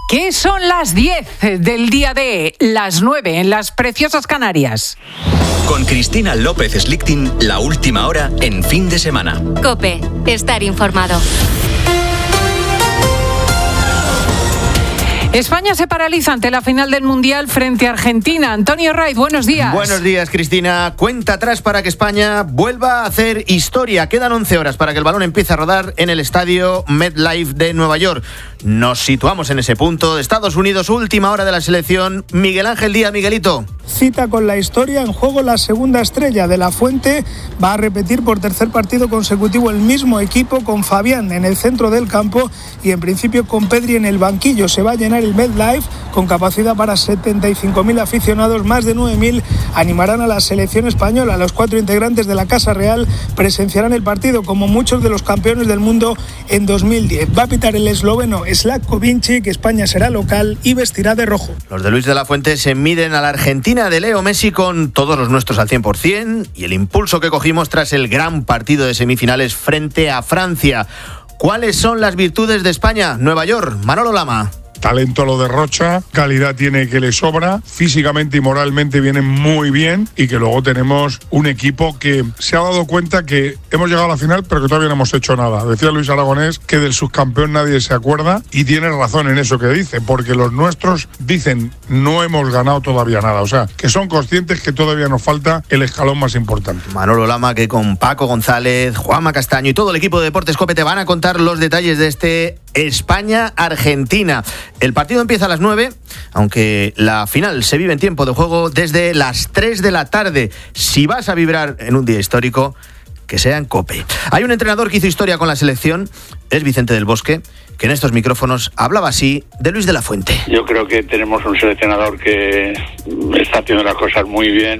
que son las 10 del día de las 9 en las preciosas Canarias. Con Cristina López Slichting, la última hora en fin de semana. COPE, estar informado. España se paraliza ante la final del Mundial frente a Argentina. Antonio Raiz, buenos días. Buenos días, Cristina. Cuenta atrás para que España vuelva a hacer historia. Quedan 11 horas para que el balón empiece a rodar en el estadio MetLife de Nueva York. Nos situamos en ese punto. Estados Unidos, última hora de la selección. Miguel Ángel Díaz, Miguelito. Cita con la historia, en juego la segunda estrella de La Fuente. Va a repetir por tercer partido consecutivo el mismo equipo, con Fabián en el centro del campo y en principio con Pedri en el banquillo. Se va a llenar el MetLife con capacidad para 75.000 aficionados, más de 9.000 animarán a la selección española. Los 4 integrantes de la Casa Real presenciarán el partido como muchos de los campeones del mundo en 2010. Va a pitar el esloveno Slavko Vinčić, que España será local y vestirá de rojo. Los de Luis de la Fuente se miden a la Argentina de Leo Messi con todos los nuestros al 100% y el impulso que cogimos tras el gran partido de semifinales frente a Francia. ¿Cuáles son las virtudes de España? Nueva York, Manolo Lama. Talento lo derrocha, calidad tiene que le sobra, físicamente y moralmente vienen muy bien y que luego tenemos un equipo que se ha dado cuenta que hemos llegado a la final pero que todavía no hemos hecho nada. Decía Luis Aragonés que del subcampeón nadie se acuerda y tiene razón en eso que dice, porque los nuestros dicen no hemos ganado todavía nada, o sea, que son conscientes que todavía nos falta el escalón más importante. Manolo Lama, que con Paco González, Juanma Castaño y todo el equipo de Deportes COPE te van a contar los detalles de este España-Argentina. El partido empieza a las 9, aunque la final se vive en tiempo de juego desde las 3 de la tarde. Si vas a vibrar en un día histórico, que sea en COPE. Hay un entrenador que hizo historia con la selección, es Vicente del Bosque, que en estos micrófonos hablaba así de Luis de la Fuente. Yo creo que tenemos un seleccionador que está haciendo las cosas muy bien,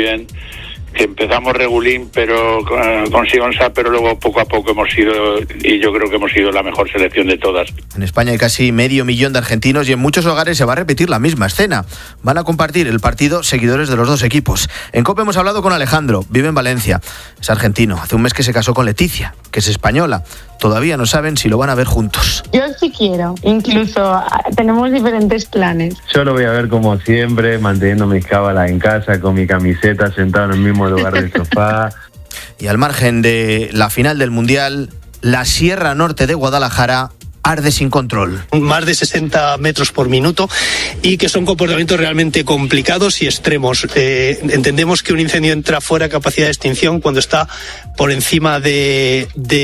que empezamos regulín pero con Sigonza, pero luego poco a poco hemos sido, y yo creo que hemos sido la mejor selección de todas. En España hay casi 500.000 de argentinos y en muchos hogares se va a repetir la misma escena. Van a compartir el partido seguidores de los dos equipos. En COPE hemos hablado con Alejandro, vive en Valencia, es argentino, hace un mes que se casó con Leticia, que es española. Todavía no saben si lo van a ver juntos. Yo sí quiero, incluso tenemos diferentes planes. Yo lo voy a ver como siempre, manteniendo mis cábalas en casa, con mi camiseta, sentado en el mismo lugar del sofá. Y al margen de la final del Mundial, la Sierra Norte de Guadalajara arde sin control. Más de 60 metros por minuto y que son comportamientos realmente complicados y extremos. Entendemos que un incendio entra fuera de capacidad de extinción cuando está por encima de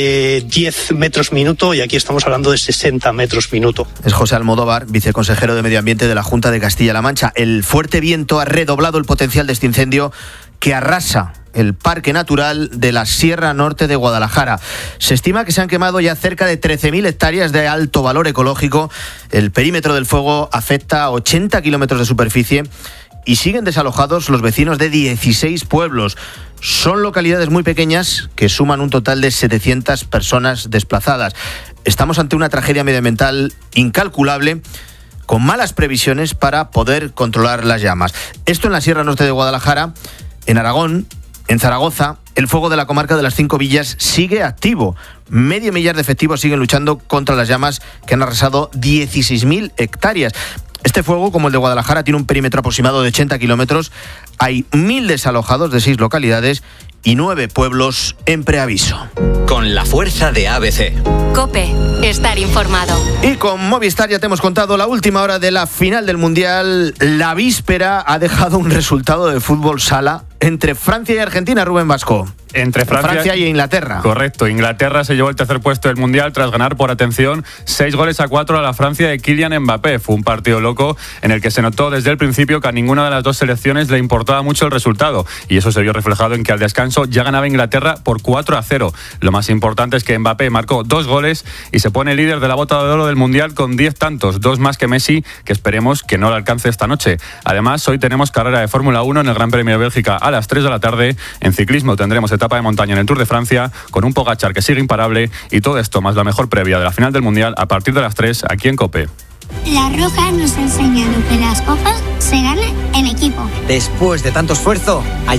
10 metros minuto y aquí estamos hablando de 60 metros minuto. Es José Almodóvar, viceconsejero de Medio Ambiente de la Junta de Castilla-La Mancha. El fuerte viento ha redoblado el potencial de este incendio que arrasa el Parque Natural de la Sierra Norte de Guadalajara. Se estima que se han quemado ya cerca de 13.000 hectáreas de alto valor ecológico. El perímetro del fuego afecta a 80 kilómetros de superficie y siguen desalojados los vecinos de 16 pueblos. Son localidades muy pequeñas que suman un total de 700 personas desplazadas. Estamos ante una tragedia medioambiental incalculable, con malas previsiones para poder controlar las llamas. Esto en la Sierra Norte de Guadalajara. En Aragón, en Zaragoza, el fuego de la comarca de las 5 villas sigue activo. 500.000 de efectivos siguen luchando contra las llamas que han arrasado 16.000 hectáreas. Este fuego, como el de Guadalajara, tiene un perímetro aproximado de 80 kilómetros. Hay 1.000 desalojados de 6 localidades y 9 pueblos en preaviso. Con la fuerza de ABC. COPE, estar informado. Y con Movistar ya te hemos contado la última hora de la final del Mundial. La víspera ha dejado un resultado de fútbol sala entre Francia y Argentina, Rubén Vasco. Entre Francia y Inglaterra. Correcto, Inglaterra se llevó el tercer puesto del Mundial tras ganar por, atención, 6-4 a la Francia de Kylian Mbappé. Fue un partido loco en el que se notó desde el principio que a ninguna de las dos selecciones le importaba mucho el resultado, y eso se vio reflejado en que al descanso ya ganaba Inglaterra por 4-0. Lo más importante es que Mbappé marcó 2 goles y se pone líder de la bota de oro del Mundial con 10 tantos, 2 más que Messi, que esperemos que no le alcance esta noche. Además, hoy tenemos carrera de Fórmula 1 en el Gran Premio de Bélgica a las 3 de la tarde. En ciclismo tendremos etapa de montaña en el Tour de Francia con un Pogačar que sigue imparable, y todo esto más la mejor previa de la final del Mundial a partir de las 3 aquí en COPE. La Roja nos ha enseñado que las cosas se ganan en equipo. Después de tanto esfuerzo,